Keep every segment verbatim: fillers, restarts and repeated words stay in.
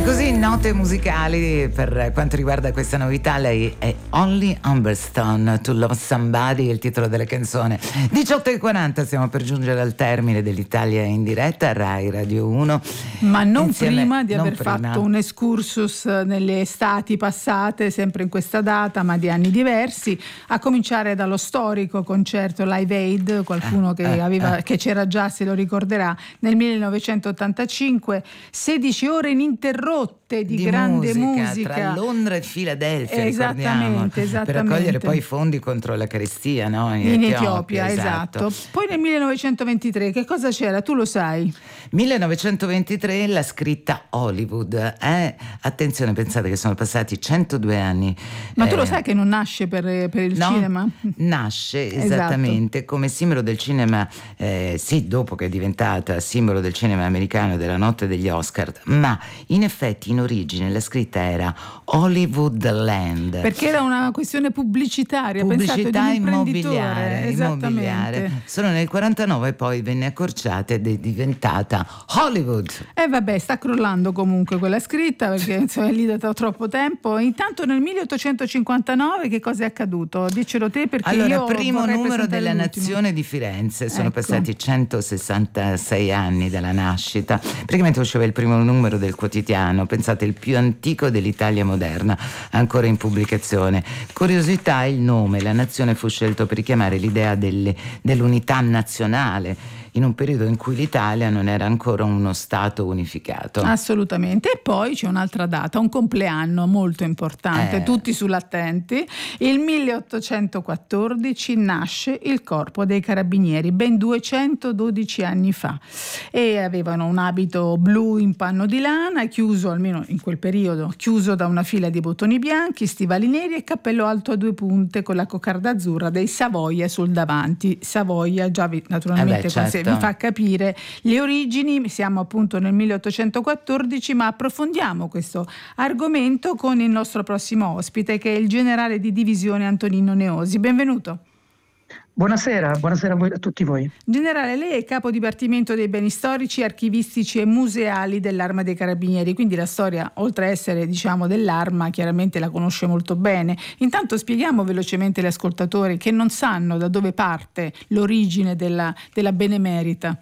Così, note musicali per quanto riguarda questa novità. Lei è Holly Humberstone, To Love Somebody, il titolo della canzone. diciotto e quaranta, stiamo per giungere al termine dell'Italia in diretta, Rai Radio uno. Ma non Insieme, prima di non aver prima. fatto un excursus nelle estati passate, sempre in questa data, ma di anni diversi, a cominciare dallo storico concerto Live Aid, qualcuno che, eh, aveva, eh. che c'era già se lo ricorderà, nel millenovecentottantacinque, sedici ore ininterrotte di, di grande musica, musica tra Londra e Filadelfia, esattamente, ricordiamo, esattamente. per raccogliere poi fondi contro la carestia, no? in, in Etiopia, Etiopia, esatto. esatto. Poi nel millenovecentoventitré che cosa c'era? Tu lo sai? millenovecentoventitré, la scritta Hollywood. Eh? Attenzione, pensate che sono passati centodue anni. Ma tu eh, lo sai che non nasce per, per il no? cinema? Nasce Esatto. esattamente come simbolo del cinema, eh, sì, dopo che è diventata simbolo del cinema americano della notte degli Oscar, ma in effetti in origine la scritta era Hollywood Land. Perché era una questione pubblicitaria, pubblicità pensato di un immobiliare, immobiliare. Solo nel quarantanove poi venne accorciata ed è diventata Hollywood. E eh vabbè, sta crollando comunque quella scritta perché insomma, è lì da troppo tempo. Intanto nel milleottocentocinquantanove che cosa è accaduto? Diccelo te, perché allora, io primo numero della l'ultimo. Nazione di Firenze, sono Ecco. passati centosessantasei anni dalla nascita. Praticamente usciva il primo numero del quotidiano, pensate, il più antico dell'Italia moderna, ancora in pubblicazione. Curiosità, il nome, la Nazione fu scelto per richiamare l'idea delle, dell'unità nazionale in un periodo in cui l'Italia non era ancora uno Stato unificato. Assolutamente. E poi c'è un'altra data, un compleanno molto importante, Eh. tutti sull'attenti. Il milleottocentoquattordici nasce il Corpo dei Carabinieri, ben duecentododici anni fa, e avevano un abito blu in panno di lana, chiuso, almeno in quel periodo, chiuso da una fila di bottoni bianchi, stivali neri e cappello alto a due punte con la coccarda azzurra dei Savoia sul davanti. Savoia, già vi, naturalmente, Eh beh, certo. vi fa capire le origini. Siamo appunto nel milleottocentoquattordici, ma approfondiamo questo argomento con il nostro prossimo ospite, che è il generale di divisione Antonino Neosi. Benvenuto. Buonasera, buonasera a, voi, a tutti voi. Generale, lei è capo dipartimento dei beni storici, archivistici e museali dell'Arma dei Carabinieri, quindi la storia, oltre a essere diciamo dell'Arma, chiaramente la conosce molto bene. Intanto spieghiamo velocemente agli ascoltatori che non sanno da dove parte l'origine della, della Benemerita.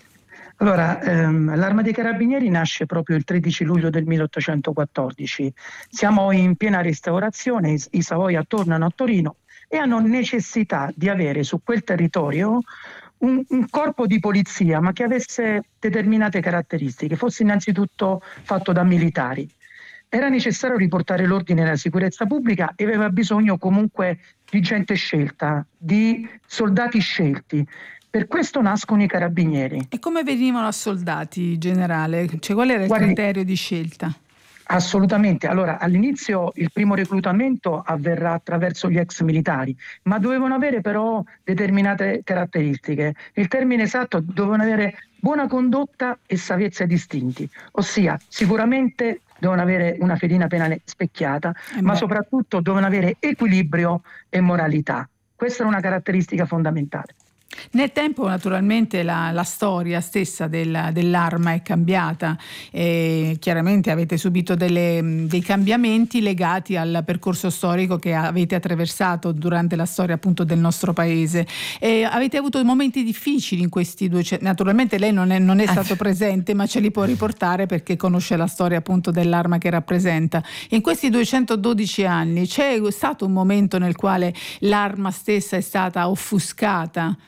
Allora, ehm, l'Arma dei Carabinieri nasce proprio il tredici luglio del milleottocentoquattordici. Siamo in piena restaurazione, i, i Savoia tornano a Torino e hanno necessità di avere su quel territorio un, un corpo di polizia, ma che avesse determinate caratteristiche, fosse innanzitutto fatto da militari. Era necessario riportare l'ordine e la sicurezza pubblica e aveva bisogno comunque di gente scelta, di soldati scelti. Per questo nascono i carabinieri. E come venivano assoldati, generale? Cioè, qual era il Guardi, criterio di scelta? Assolutamente. Allora, all'inizio il primo reclutamento avverrà attraverso gli ex militari, ma dovevano avere però determinate caratteristiche. Il termine esatto, dovevano avere buona condotta e saviezza distinti, ossia sicuramente dovevano avere una fedina penale specchiata, Eh ma beh. soprattutto dovevano avere equilibrio e moralità. Questa è una caratteristica fondamentale. Nel tempo naturalmente la, la storia stessa della, dell'Arma è cambiata e chiaramente avete subito delle, dei cambiamenti legati al percorso storico che avete attraversato durante la storia appunto del nostro paese. E avete avuto momenti difficili in questi due, naturalmente lei non è, non è stato presente, ma ce li può riportare perché conosce la storia appunto dell'Arma che rappresenta. In questi duecentododici anni c'è stato un momento nel quale l'Arma stessa è stata offuscata?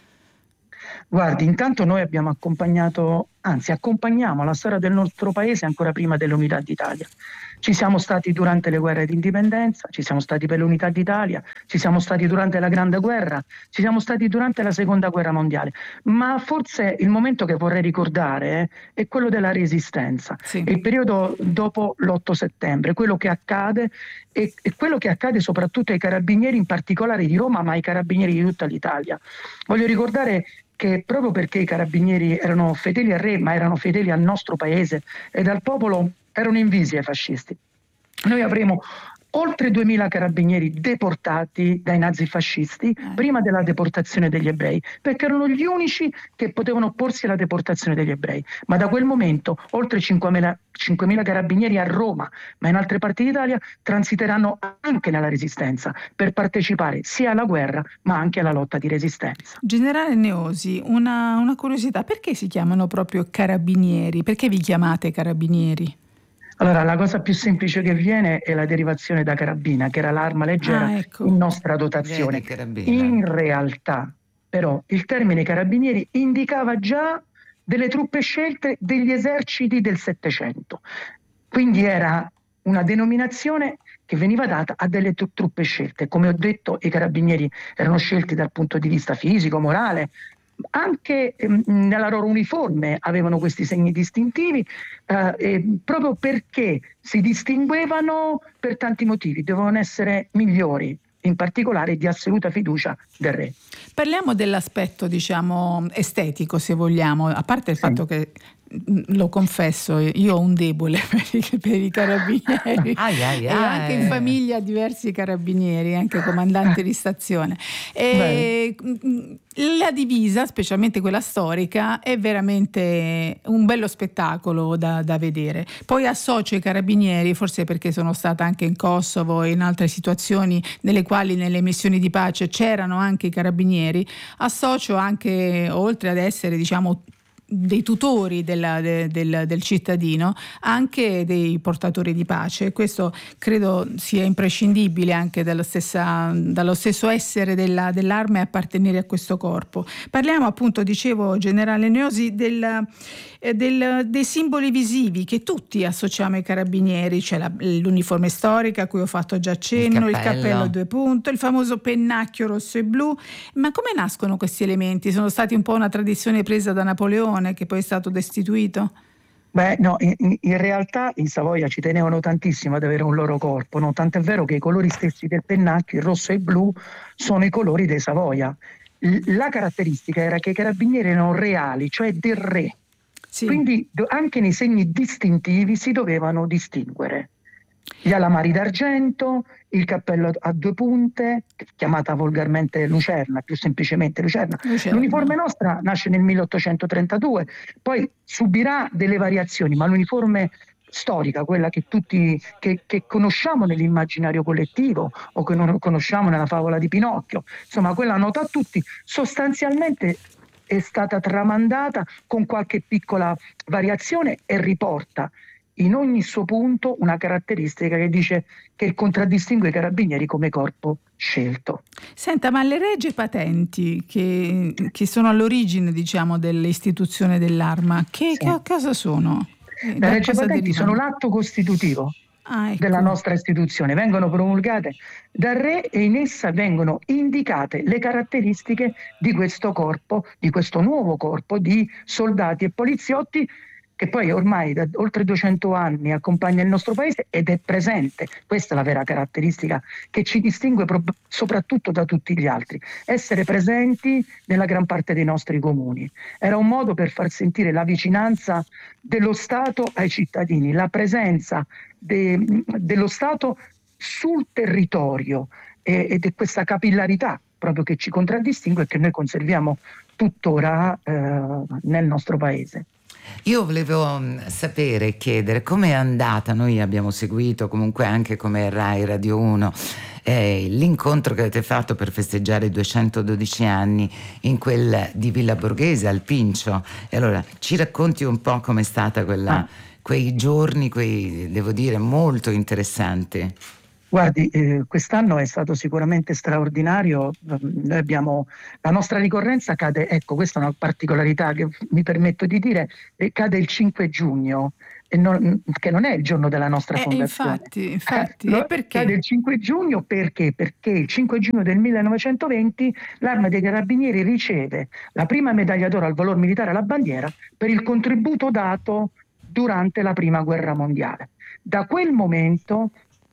Guardi, intanto noi abbiamo accompagnato, anzi accompagniamo la storia del nostro paese ancora prima dell'unità d'Italia. Ci siamo stati durante le guerre d'indipendenza, ci siamo stati per l'unità d'Italia, ci siamo stati durante la Grande Guerra, ci siamo stati durante la Seconda Guerra Mondiale. Ma forse il momento che vorrei ricordare eh, è quello della Resistenza, Sì. il periodo dopo l'otto settembre, quello che accade e, e quello che accade soprattutto ai carabinieri, in particolare di Roma, ma ai carabinieri di tutta l'Italia. Voglio ricordare che proprio perché i carabinieri erano fedeli al re, ma erano fedeli al nostro paese e al popolo, erano invisi ai fascisti. Noi avremo oltre duemila carabinieri deportati dai nazifascisti Eh. prima della deportazione degli ebrei, perché erano gli unici che potevano opporsi alla deportazione degli ebrei. Ma da quel momento oltre cinquemila carabinieri a Roma, ma in altre parti d'Italia, transiteranno anche nella resistenza per partecipare sia alla guerra ma anche alla lotta di resistenza. Generale Neosi, una, una curiosità, perché si chiamano proprio carabinieri? Perché vi chiamate carabinieri? Allora, la cosa più semplice che viene è la derivazione da carabina, che era l'arma leggera Ah, ecco. in nostra dotazione. Vedi, carabina. In realtà, però, il termine carabinieri indicava già delle truppe scelte degli eserciti del Settecento. Quindi era una denominazione che veniva data a delle tru- truppe scelte. Come ho detto, i carabinieri erano scelti dal punto di vista fisico, morale, anche ehm, nella loro uniforme avevano questi segni distintivi, eh, e proprio perché si distinguevano per tanti motivi, dovevano essere migliori, in particolare di assoluta fiducia del re. Parliamo dell'aspetto, diciamo, estetico, se vogliamo, a parte il Sì. fatto che, mh, lo confesso, io ho un debole per i, per i carabinieri Ai, ai, e ai. anche in famiglia diversi carabinieri, anche comandanti di stazione. E, mh, la divisa, specialmente quella storica, è veramente un bello spettacolo da, da vedere. Poi associo i carabinieri, forse perché sono stata anche in Kosovo e in altre situazioni nelle quali nelle missioni di pace c'erano anche i carabinieri, associo anche, oltre ad essere, diciamo, dei tutori della, de, del, del cittadino, anche dei portatori di pace. Questo credo sia imprescindibile anche dallo, stessa, dallo stesso essere della, dell'arma e appartenere a questo corpo. Parliamo appunto, dicevo, generale Neosi, del, eh, del, dei simboli visivi che tutti associamo ai carabinieri. C'è la, l'uniforme storica a cui ho fatto già cenno, il cappello, il cappello a due punte, il famoso pennacchio rosso e blu. Ma come nascono questi elementi? Sono stati un po' una tradizione presa da Napoleone, che poi è stato destituito? Beh, no, in, in realtà in Savoia ci tenevano tantissimo ad avere un loro corpo, no? Tant'è vero che i colori stessi del pennacchio, il rosso e il blu, sono i colori dei Savoia. L- la caratteristica era che i carabinieri erano reali, cioè del re. Sì. Quindi do- anche nei segni distintivi si dovevano distinguere. Gli alamari d'argento, il cappello a due punte, chiamata volgarmente lucerna, più semplicemente lucerna. Lucerna. L'uniforme nostra nasce nel milleottocentotrentadue, poi subirà delle variazioni, ma l'uniforme storica, quella che tutti che, che conosciamo nell'immaginario collettivo o che non conosciamo nella favola di Pinocchio, insomma quella nota a tutti, sostanzialmente è stata tramandata con qualche piccola variazione e riporta in ogni suo punto una caratteristica che dice che contraddistingue i carabinieri come corpo scelto. Senta, ma le regie patenti che, che sono all'origine, diciamo, dell'istituzione dell'arma, che, Sì. che cosa sono? Le Da regie cosa patenti derivano? sono l'atto costitutivo Ah, ecco. della nostra istituzione, vengono promulgate dal re e in essa vengono indicate le caratteristiche di questo corpo, di questo nuovo corpo di soldati e poliziotti che poi ormai da oltre duecento anni accompagna il nostro paese ed è presente. Questa è la vera caratteristica che ci distingue pro- soprattutto da tutti gli altri, essere presenti nella gran parte dei nostri comuni. Era un modo per far sentire la vicinanza dello Stato ai cittadini, la presenza de- dello Stato sul territorio, e- ed è questa capillarità proprio che ci contraddistingue e che noi conserviamo tuttora eh, nel nostro paese. Io volevo sapere, chiedere com'è andata, noi abbiamo seguito comunque anche come Rai Radio uno eh, l'incontro che avete fatto per festeggiare i duecentododici anni in quel di Villa Borghese al Pincio, e allora ci racconti un po' com'è stata quella, Ah. quei giorni, quei, devo dire, molto interessanti. Guardi, eh, quest'anno è stato sicuramente straordinario. Noi abbiamo la nostra ricorrenza cade, ecco, questa è una particolarità che mi permetto di dire, eh, cade il cinque giugno, e non, che non è il giorno della nostra Eh, fondazione. infatti, infatti. Eh, E perché? Cade il cinque giugno perché? Perché il cinque giugno del millenovecentoventi l'Arma dei Carabinieri riceve la prima medaglia d'oro al valor militare alla bandiera per il contributo dato durante la prima guerra mondiale. Da quel momento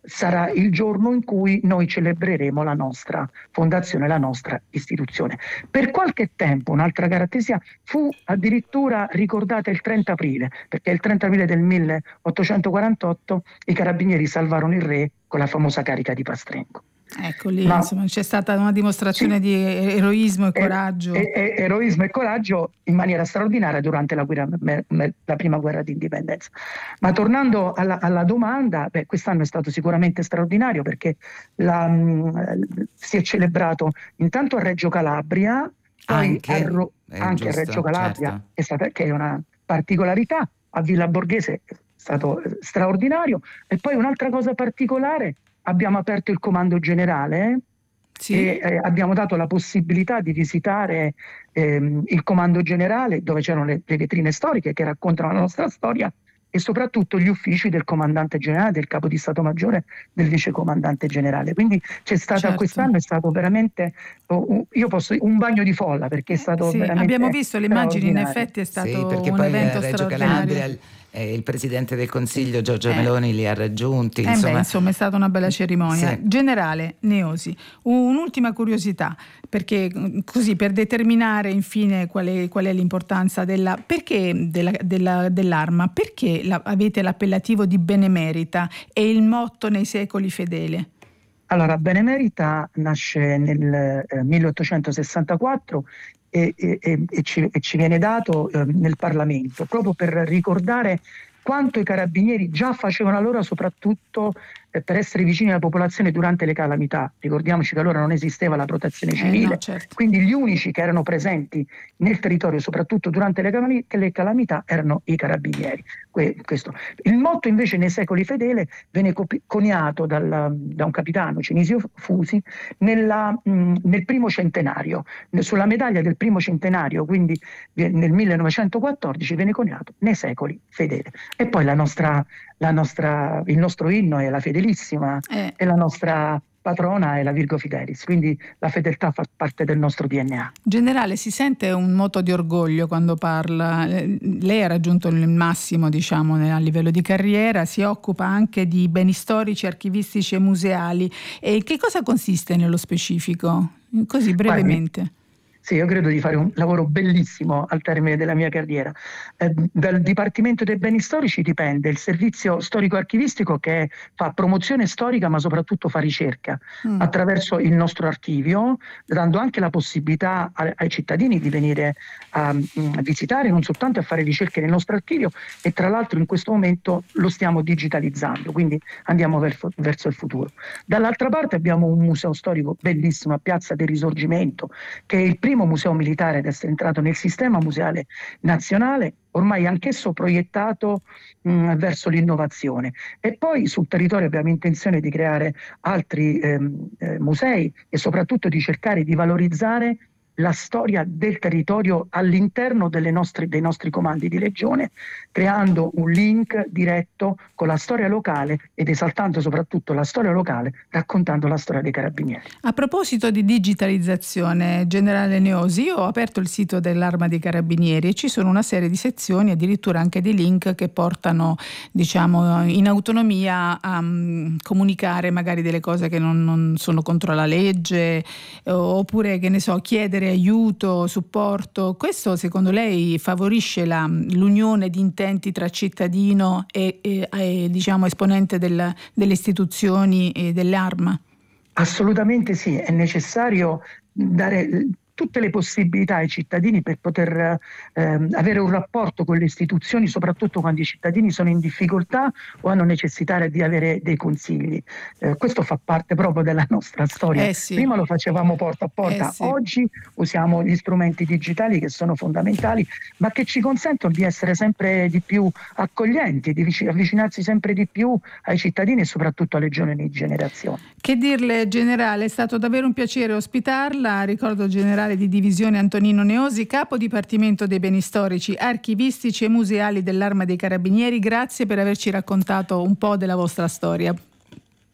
sarà il giorno in cui noi celebreremo la nostra fondazione, la nostra istituzione. Per qualche tempo un'altra caratteristica fu addirittura ricordata il trenta aprile, perché il trenta aprile del milleottocentoquarantotto i carabinieri salvarono il re con la famosa carica di Pastrengo. Ecco lì, Ma, insomma, c'è stata una dimostrazione sì, di eroismo e coraggio. E, e, eroismo e coraggio in maniera straordinaria durante la, guerra, me, me, la prima guerra di indipendenza. Ma tornando alla, alla domanda, beh, quest'anno è stato sicuramente straordinario perché la, mh, si è celebrato intanto a Reggio Calabria, poi anche a, Ro- anche giusto, a Reggio Calabria, certo. è stata, che è una particolarità, a Villa Borghese è stato straordinario, e poi un'altra cosa particolare, abbiamo aperto il comando generale sì. e eh, abbiamo dato la possibilità di visitare ehm, il comando generale, dove c'erano le, le vetrine storiche che raccontano la nostra storia, e soprattutto gli uffici del comandante generale, del capo di Stato Maggiore, del vicecomandante generale. Quindi c'è stata, certo, quest'anno è stato veramente oh, io posso un bagno di folla, perché è stato sì, veramente abbiamo visto le immagini, in effetti è stato sì, perché un poi evento Reggio straordinario. Calabria, eh, il presidente del Consiglio Giorgia eh. Meloni li ha raggiunti, eh insomma. Beh, insomma è stata una bella cerimonia. Sì. Generale Neosi, un'ultima curiosità, perché così per determinare infine qual è, qual è l'importanza della perché della, della, dell'arma, perché la, avete l'appellativo di benemerita e il motto nei secoli fedele? Allora, benemerita nasce nel eh, milleottocentosessantaquattro e, e, e, ci, e ci viene dato eh, nel Parlamento, proprio per ricordare quanto i carabinieri già facevano allora, soprattutto eh, per essere vicini alla popolazione durante le calamità. Ricordiamoci che allora non esisteva la protezione civile, eh no, certo. Quindi gli unici che erano presenti nel territorio, soprattutto durante le, calami- le calamità, erano i carabinieri. Que- questo. Il motto invece nei secoli fedele venne copi- coniato dal, da un capitano, Cinisio Fusi, nella, mh, nel primo centenario, sulla medaglia del primo centenario, quindi nel millenovecentoquattordici, venne coniato nei secoli fedele. E poi la nostra, la nostra, il nostro inno è la Fedelissima eh. e la nostra patrona è la Virgo Fidelis, quindi la fedeltà fa parte del nostro D N A. Generale, si sente un moto di orgoglio quando parla. Lei ha raggiunto il massimo, diciamo, a livello di carriera, si occupa anche di beni storici, archivistici e museali. E che cosa consiste nello specifico? Così brevemente. Guardi, sì, io credo di fare un lavoro bellissimo al termine della mia carriera. Eh, dal Dipartimento dei Beni Storici dipende il servizio storico-archivistico, che fa promozione storica ma soprattutto fa ricerca mm. attraverso il nostro archivio, dando anche la possibilità a, ai cittadini di venire a, a visitare, non soltanto a fare ricerche nel nostro archivio, e tra l'altro in questo momento lo stiamo digitalizzando, quindi andiamo verso, verso il futuro. Dall'altra parte abbiamo un museo storico bellissimo a Piazza del Risorgimento, che è il primo museo militare ad essere entrato nel sistema museale nazionale, ormai anch'esso proiettato mh, verso l'innovazione. E poi sul territorio abbiamo intenzione di creare altri ehm, eh, musei e soprattutto di cercare di valorizzare la storia del territorio all'interno delle nostre, dei nostri comandi di legione, creando un link diretto con la storia locale ed esaltando soprattutto la storia locale, raccontando la storia dei carabinieri. A proposito di digitalizzazione, generale Neosi, io ho aperto il sito dell'Arma dei Carabinieri e ci sono una serie di sezioni, addirittura anche dei link che portano, diciamo, in autonomia a um, comunicare magari delle cose che non, non sono contro la legge, eh, oppure, che ne so, chiedere aiuto, supporto. Questo secondo lei favorisce la, l'unione di intenti tra cittadino e, e, e diciamo esponente del, delle istituzioni e dell'Arma? Assolutamente sì, è necessario dare tutte le possibilità ai cittadini per poter eh, avere un rapporto con le istituzioni, soprattutto quando i cittadini sono in difficoltà o hanno necessità di avere dei consigli. Eh, questo fa parte proprio della nostra storia. Eh sì. Prima lo facevamo porta a porta, eh sì. Oggi usiamo gli strumenti digitali che sono fondamentali, ma che ci consentono di essere sempre di più accoglienti, di avvicinarsi sempre di più ai cittadini e soprattutto alle giovani generazioni. Che dirle, generale, è stato davvero un piacere ospitarla. Ricordo generale di divisione Antonino Neosi, capo dipartimento dei beni storici, archivistici e museali dell'Arma dei Carabinieri. Grazie per averci raccontato un po' della vostra storia.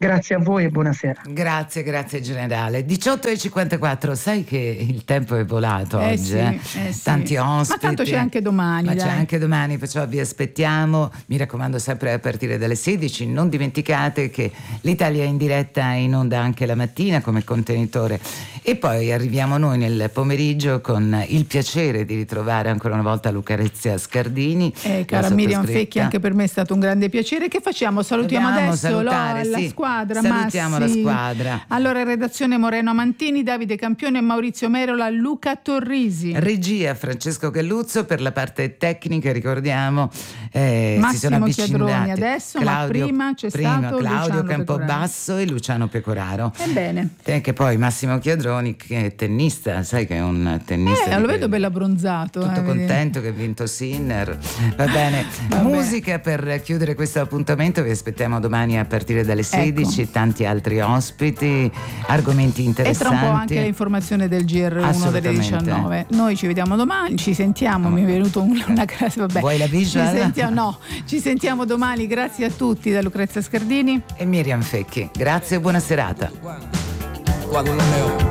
Grazie a voi e buonasera. Grazie, grazie generale. diciotto e cinquantaquattro, sai che il tempo è volato eh oggi, sì, eh? Eh sì. Tanti ospiti. Ma tanto c'è anche domani. Ma dai. c'è anche domani, perciò vi aspettiamo. Mi raccomando, sempre a partire dalle sedici. Non dimenticate che l'Italia è in diretta in onda anche la mattina come contenitore. E poi arriviamo noi nel pomeriggio con il piacere di ritrovare ancora una volta Lucrezia Scardini. Eh, cara Miriam Fecchi, anche per me è stato un grande piacere. Che facciamo? Salutiamo Dobbiamo adesso salutare, la sì. squadra. Salutiamo ma la sì. squadra. Allora, in redazione Moreno Amantini, Davide Campione, Maurizio Merola, Luca Torrisi. Regia Francesco Galluzzo, per la parte tecnica ricordiamo eh, Massimo si sono avvicinati Chiadroni adesso, Claudio, ma prima c'è prima stato Claudio Luciano Campobasso e Luciano Pecoraro. Ebbene. Eh, che poi Massimo Chiadroni, che è tennista, sai che è un tennista. Eh, lo che vedo bello abbronzato. Tutto eh, contento che ha vinto Sinner. Va bene. Vabbè. Musica per chiudere questo appuntamento. Vi aspettiamo domani a partire dalle sedici. Ecco. Tanti altri ospiti, argomenti interessanti. E tra un po' anche l'informazione del G R uno delle diciannove. Noi ci vediamo domani, ci sentiamo. Oh. Mi è venuto una grazie. Vabbè. Vuoi la visual? Ci sentiamo, no, ci sentiamo domani. Grazie a tutti da Lucrezia Scardini e Miriam Fecchi. Grazie e buona serata.